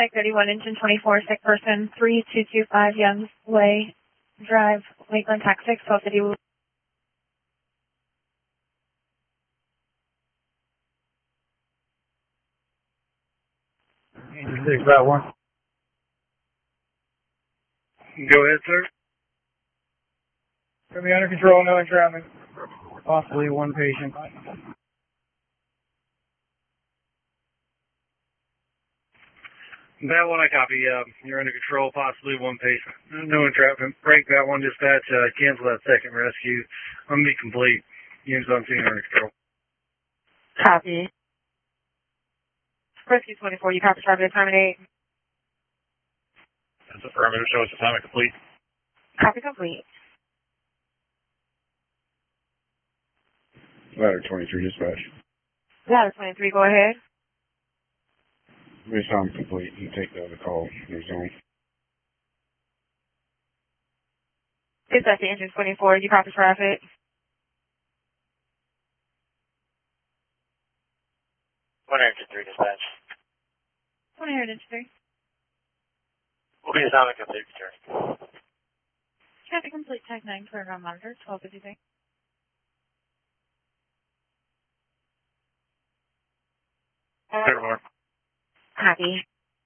Medic 31, engine 24, sick person, 3225 Youngs Way Drive, Lakeland, Texas, 1250. Engine 6, about 1. Go ahead, sir. Show me under control, no entrapment. Possibly one patient. That one I copy. You're under control, possibly one patient. No entrapment. Break that one, dispatch. Cancel that second rescue. I'm going to be complete. Units on scene under control. Copy. Rescue 24, you copy, try to terminate. That's affirmative. Show us assignment complete. Copy complete. Ladder 23, dispatch. Ladder 23, go ahead. Assignment complete. You take the other call in the zone. Dispatch to engine 24, you copy traffic. 103, dispatch. 103. Will be assignment complete, return. Traffic complete, tag 9, program monitor, 1253. Third one. Copy.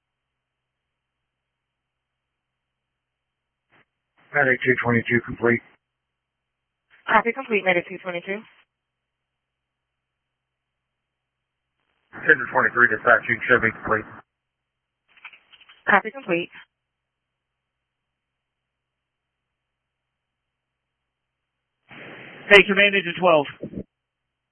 Medic 222 complete. Copy complete, Medic 222. Engine 23, dispatching should be complete. Copy complete. Hey, command engine 12.